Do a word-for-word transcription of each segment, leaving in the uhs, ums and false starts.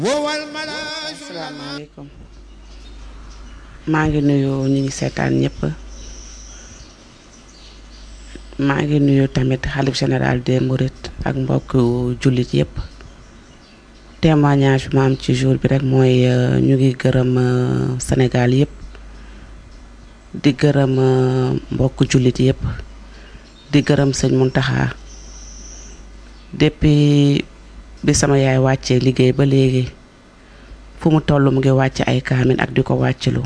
asalaamaaleykum maa ngi nuyu ñi ngi seetaan ñëpp maa ngi nuyu tamit xalif général des Mourides ak mbokk jullit yëpp témoignage bi ma am ci jour bi rek mooy ñu ngi gërëm Sénégal yëpp di gërëm mbokk jullit yëpp di gërëm sëñ Mountakha depuis bi sama yaay wàccee liggéey ba léegi fu mu toll mu ngi wàcc ay kaamin ak di ko wàccilu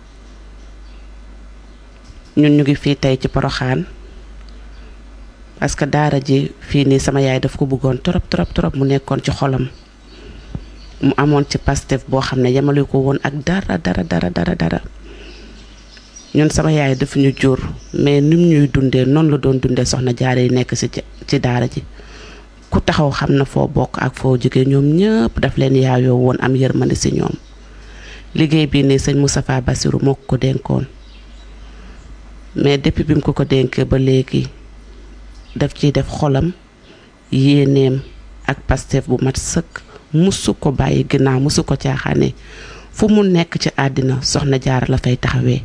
ñun ñu ngi fii tey ci Porokhane parce que daara ji fii nii sama yaay daf ko bëggoon trop trop trop mu nekkoon ci xolam mu amoon ci Pastef boo xam ne yemale ko woon ak dara dara dara dara dara ñun sama yaay daf ñu jur mais nim ñuy dundee noonu la doon dundee soxna jaare yi nekk ci ci daara ji ku taxaw xam na foo bokk ak foo jóge ñoom ñëpp daf leen yaayoo woon am yërmande ci ñoom liggéey bii nii sëñ Moustapha Bassirou moo ko dénkoon mais depuis bi mu ko ko dénkee ba léegi daf ciy def xolam yéeneem ak Pastef bu mat sëkk musu ko bàyyi ginnaaw musu ko caaxaane fu mu nekk ci àddina soxna jaara la fay taxawee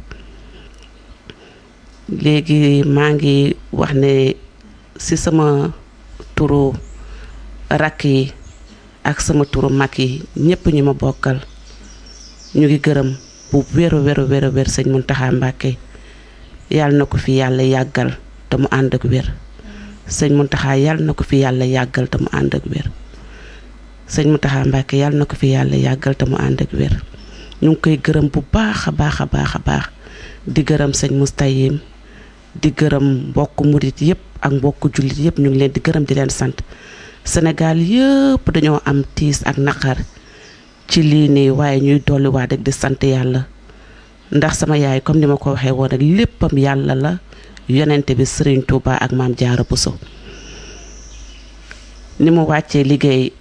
léegi maa ngi wax ne ci sama turu rakk yi ak sama turu mag yi ñëpp ñu ma bokkal ñu ngi gërëm bu wéru wéru wéru wér sëñ Mountakha Mbacké yàlla na ko fi yàlla yàggal te mu ànd ak wér sëñ Mountakha yàlla na ko fi yàlla yàggal te mu ànd ak wér sëñ Mountakha Mbacké yàlla na ko fi yàlla yàggal te mu ànd ak wér ñu ngi koy gërëm bu baax a baax a baax a baax di gërëm sëñ Moustayim di gërëm mbokk murit yëpp ak mbokk jullit yëpp ñu ngi leen di gërëm di leen sant Sénégal yëpp dañoo am tiis ak naqar ci lii nii waaye ñuy dolliwaat rek di sant yàlla ndax sama yaay comme ni ma ko waxee woon rek léppam yàlla la yonente bi Serigne Touba ak Maam Jaara Bousso ni mu wàccee liggéey